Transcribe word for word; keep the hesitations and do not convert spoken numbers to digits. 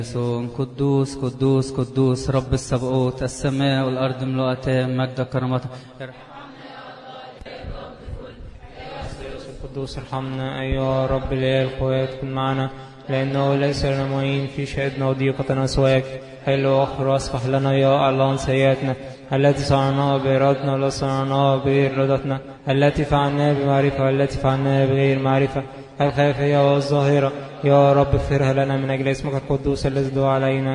قدوس قدوس قدوس رب السبقوت، السماء والأرض ملؤتان مجد كرامته. القدوس ارحمنا أيها رب الإله القوات، كن معنا لأنه ليس لنا معين في شهدنا وضيقتنا سواك. حل واغفر واصفح لنا يا الله عن سيئاتنا التي صنعناها بإرادتنا ولا صنعناها بإرادتنا، التي فعلناها بمعرفة والتي فعلناها بغير معرفة، الخافية والظاهرة. يا رب اغفرها لنا من أجل اسمك القدوس الذي دعا علينا.